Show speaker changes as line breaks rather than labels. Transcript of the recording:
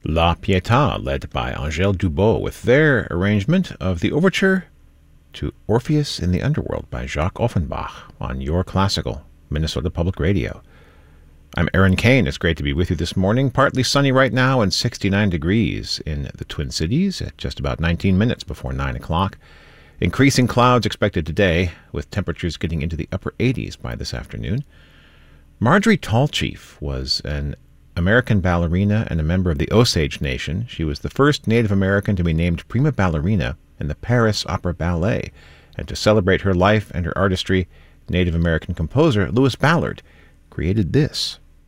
La Pietà, led by Angèle Dubos, with their arrangement of the overture to Orpheus in the Underworld by Jacques Offenbach on Your Classical, Minnesota Public Radio. I'm Aaron Kane. It's great to be with you this morning. Partly sunny right now and 69 degrees in the Twin Cities at just about 19 minutes before 9 o'clock. Increasing clouds expected today, with temperatures getting into the upper 80s by this afternoon. Marjorie Tallchief was an American ballerina and a member of the Osage Nation. She was the first Native American to be named prima ballerina in the Paris Opera Ballet. And to celebrate her life and her artistry, Native American composer Louis Ballard created this.